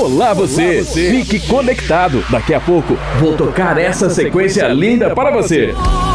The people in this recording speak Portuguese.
Olá você! Fique conectado. Daqui a pouco vou tocar essa sequência linda para você.